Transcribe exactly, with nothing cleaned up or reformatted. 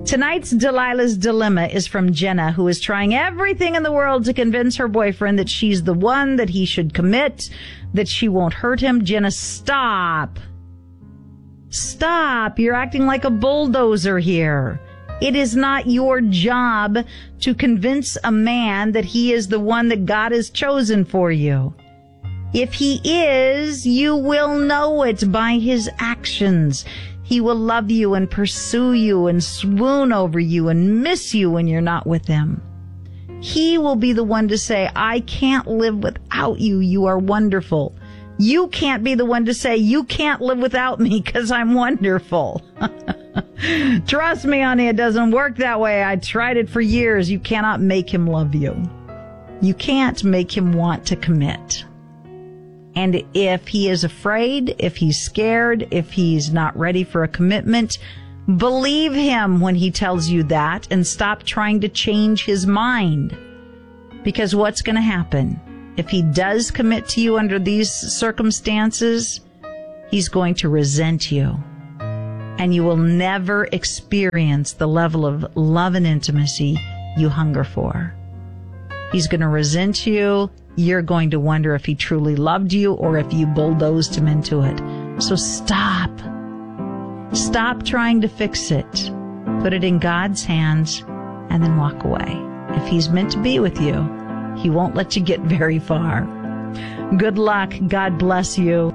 Tonight's Delilah's Dilemma is from Jenna, who is trying everything in the world to convince her boyfriend that she's the one, that he should commit, that she won't hurt him. Jenna, stop. Stop. You're acting like a bulldozer here. It is not your job to convince a man that he is the one that God has chosen for you. If he is, you will know it by his actions. He will love you and pursue you and swoon over you and miss you when you're not with him. He will be the one to say, I can't live without you. You are wonderful. You can't be the one to say, you can't live without me because I'm wonderful. Trust me, honey, it doesn't work that way. I tried it for years. You cannot make him love you. You can't make him want to commit. And if he is afraid, if he's scared, if he's not ready for a commitment, believe him when he tells you that and stop trying to change his mind. Because what's going to happen? If he does commit to you under these circumstances, he's going to resent you. And you will never experience the level of love and intimacy you hunger for. He's going to resent you. You're going to wonder if he truly loved you or if you bulldozed him into it. So stop. Stop trying to fix it. Put it in God's hands and then walk away. If he's meant to be with you, he won't let you get very far. Good luck. God bless you.